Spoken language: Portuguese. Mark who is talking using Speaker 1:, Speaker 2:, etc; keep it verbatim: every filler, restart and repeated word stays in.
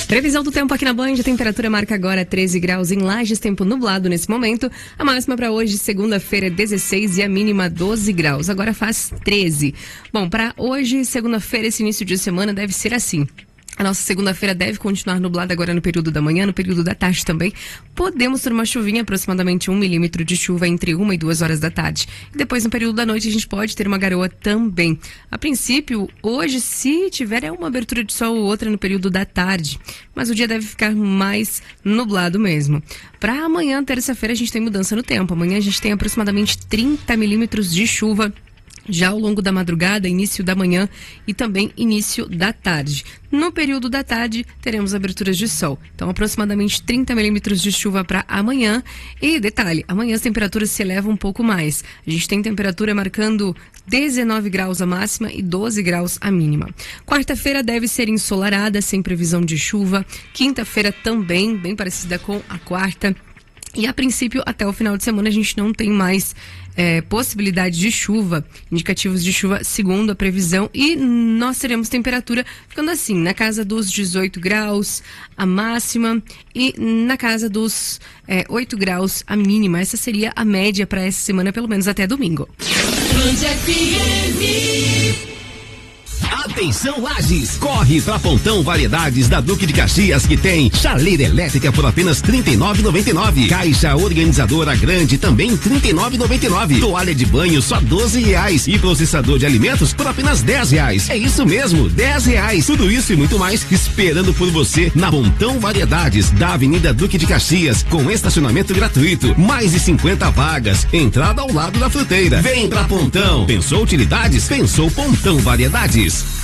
Speaker 1: Previsão do tempo aqui na Band, a temperatura marca agora treze graus em Lages, tempo nublado nesse momento. A máxima para hoje, segunda-feira, é dezesseis e a mínima doze graus. Agora faz treze. Bom, para hoje, segunda-feira, esse início de semana deve ser assim. A nossa segunda-feira deve continuar nublada agora no período da manhã, no período da tarde também. Podemos ter uma chuvinha, aproximadamente um milímetro de chuva entre uma e duas horas da tarde. E depois, no período da noite, a gente pode ter uma garoa também. A princípio, hoje, se tiver, é uma abertura de sol ou outra no período da tarde. Mas o dia deve ficar mais nublado mesmo. Para amanhã, terça-feira, a gente tem mudança no tempo. Amanhã a gente tem aproximadamente trinta milímetros de chuva. Já ao longo da madrugada, início da manhã e também início da tarde. No período da tarde, teremos aberturas de sol. Então, aproximadamente trinta milímetros de chuva para amanhã. E detalhe, amanhã as temperaturas se elevam um pouco mais. A gente tem temperatura marcando dezenove graus a máxima e doze graus a mínima. Quarta-feira deve ser ensolarada, sem previsão de chuva. Quinta-feira também, bem parecida com a quarta. E a princípio, até o final de semana, a gente não tem mais é, possibilidade de chuva, indicativos de chuva segundo a previsão. E nós teremos temperatura ficando assim, na casa dos dezoito graus a máxima e na casa dos é, oito graus a mínima. Essa seria a média para essa semana, pelo menos até domingo.
Speaker 2: Atenção Lages, corre pra Pontão Variedades da Duque de Caxias, que tem chaleira elétrica por apenas trinta e nove reais e noventa e nove centavos, caixa organizadora grande também trinta e nove reais e noventa e nove centavos, toalha de banho só doze reais e processador de alimentos por apenas dez reais. É isso mesmo, dez reais. Tudo isso e muito mais esperando por você na Pontão Variedades da Avenida Duque de Caxias, com estacionamento gratuito, mais de cinquenta vagas, entrada ao lado da fruteira. Vem pra Pontão. Pensou utilidades? Pensou Pontão Variedades.